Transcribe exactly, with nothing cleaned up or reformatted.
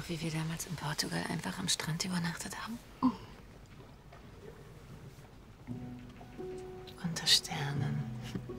noch, wie wir damals in Portugal einfach am Strand übernachtet haben? Oh. Unter Sternen.